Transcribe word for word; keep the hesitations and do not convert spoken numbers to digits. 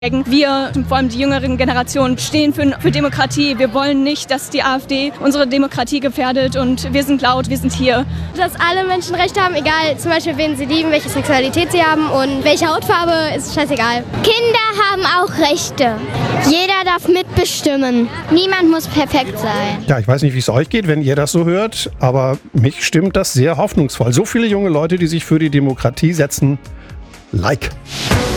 Wir, vor allem die jüngeren Generationen, stehen für, für Demokratie. Wir wollen nicht, dass die AfD unsere Demokratie gefährdet und wir sind laut, wir sind hier. Dass alle Menschen Rechte haben, egal zum Beispiel wen sie lieben, welche Sexualität sie haben und welche Hautfarbe, ist scheißegal. Kinder haben auch Rechte. Jeder darf mitbestimmen. Niemand muss perfekt sein. Ja, ich weiß nicht, wie es euch geht, wenn ihr das so hört, aber mich stimmt das sehr hoffnungsvoll. So viele junge Leute, die sich für die Demokratie setzen. Like.